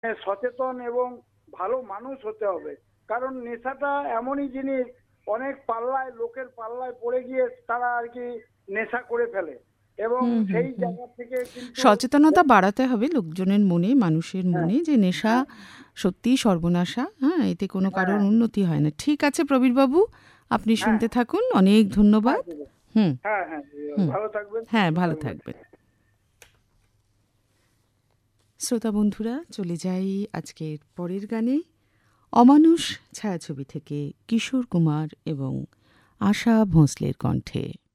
সচেতন এবং ভালো মানুষ হতে হবে। কারণ নেশাটা এমনই জিনিস, অনেক পাল্লায় লোকের পাল্লায় পড়ে গিয়ে তারা আর কি নেশা করে ফেলে, এবং হুম হুম সেই হুম জায়গা থেকে কিন্তু সচেতনতা বাড়াতে হবে লোকজনের মনে, মানুষের হ্যাঁ, মনে, যে নেশা হ্যাঁ, সত্যিই সর্বনাশা। হ্যাঁ, এতে কোনো কারোর হ্যাঁ, উন্নতি হয় না। ঠিক আছে প্রবীরবাবু, আপনি হ্যাঁ, শুনতে থাকুন। অনেক হ্যাঁ, ধন্যবাদ। দিদি। হুম হ্যাঁ, হ্যাঁ, হুম ভালো থাকবেন, হ্যাঁ, সুস্থ ভালো থাকবেন। থাকবেন। শ্রোতা বন্ধুরা, চলে যাই আজকের পরের গানে। অমানুষ ছায়াছবি থেকে কিশোর কুমার এবং আশা ভোঁসলের কণ্ঠে।